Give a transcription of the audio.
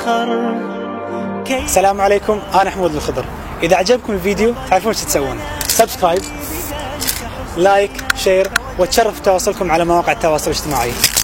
فخر. السلام عليكم، أنا حمود الخضر. إذا عجبكم الفيديو تعرفون ايش تسوون، سبسكرايب، لايك، شير، وتشرف تواصلكم على مواقع التواصل الاجتماعي.